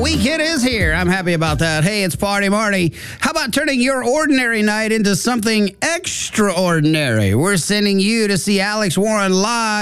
weekend is here. I'm happy about that. Hey, it's Party Marty. How about turning your ordinary night into something extraordinary? We're sending you to see Alex Warren live